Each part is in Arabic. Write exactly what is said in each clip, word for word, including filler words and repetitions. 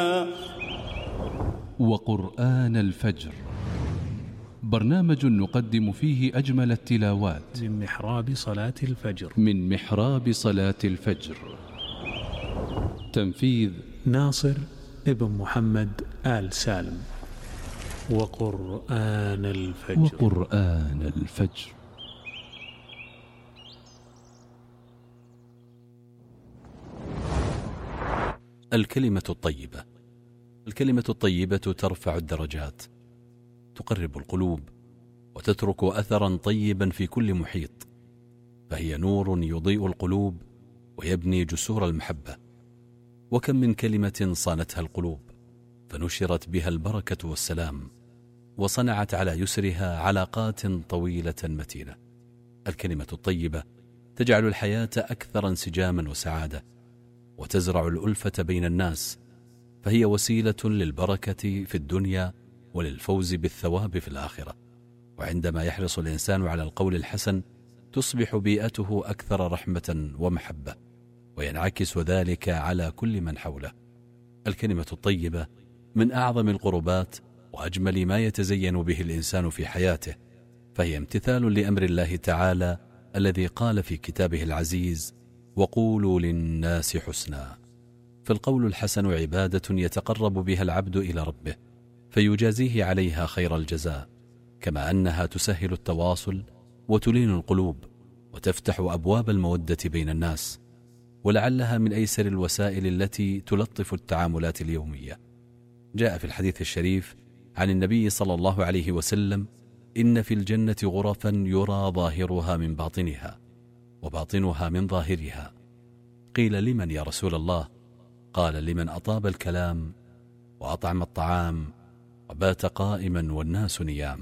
وقرآن الفجر، برنامج نقدم فيه أجمل التلاوات من محراب صلاة الفجر من محراب صلاة الفجر. تنفيذ ناصر ابن محمد آل سالم. وقرآن الفجر وقرآن الفجر. الكلمة الطيبة. الكلمة الطيبة ترفع الدرجات، تقرب القلوب، وتترك أثرا طيبا في كل محيط، فهي نور يضيء القلوب ويبني جسور المحبة. وكم من كلمة صانتها القلوب فنشرت بها البركة والسلام، وصنعت على يسرها علاقات طويلة متينة. الكلمة الطيبة تجعل الحياة أكثر انسجاما وسعادة، وتزرع الألفة بين الناس، فهي وسيلة للبركة في الدنيا وللفوز بالثواب في الآخرة. وعندما يحرص الإنسان على القول الحسن تصبح بيئته أكثر رحمة ومحبة، وينعكس ذلك على كل من حوله. الكلمة الطيبة من أعظم القربات وأجمل ما يتزين به الإنسان في حياته، فهي امتثال لأمر الله تعالى الذي قال في كتابه العزيز: وقولوا للناس حسنا. فالقول الحسن عبادة يتقرب بها العبد إلى ربه فيجازيه عليها خير الجزاء، كما أنها تسهل التواصل وتلين القلوب وتفتح أبواب المودة بين الناس، ولعلها من أيسر الوسائل التي تلطف التعاملات اليومية. جاء في الحديث الشريف عن النبي صلى الله عليه وسلم: إن في الجنة غرفا يرى ظاهرها من باطنها وباطنها من ظاهرها. قيل: لمن يا رسول الله؟ قال: لمن أطاب الكلام وأطعم الطعام وبات قائما والناس نيام.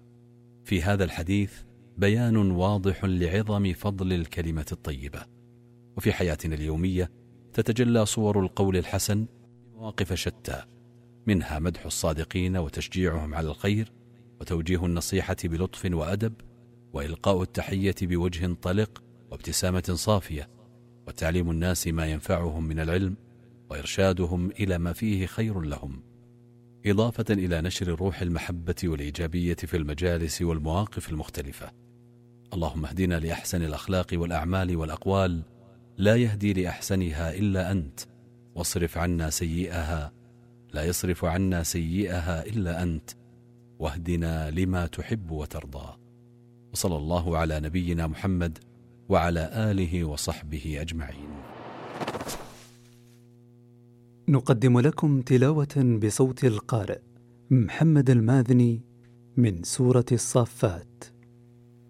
في هذا الحديث بيان واضح لعظم فضل الكلمة الطيبة. وفي حياتنا اليومية تتجلى صور القول الحسن بمواقف شتى، منها مدح الصادقين وتشجيعهم على الخير، وتوجيه النصيحة بلطف وأدب، وإلقاء التحية بوجه طلق وابتسامة صافية، وتعليم الناس ما ينفعهم من العلم، وإرشادهم إلى ما فيه خير لهم، إضافة إلى نشر روح المحبة والإيجابية في المجالس والمواقف المختلفة. اللهم اهدنا لأحسن الأخلاق والأعمال والأقوال، لا يهدي لأحسنها إلا أنت، واصرف عنا سيئها، لا يصرف عنا سيئها إلا أنت، واهدنا لما تحب وترضى. وصلى الله على نبينا محمد وعلى آله وصحبه أجمعين. نقدم لكم تلاوة بصوت القارئ محمد الماذني من سورة الصافات.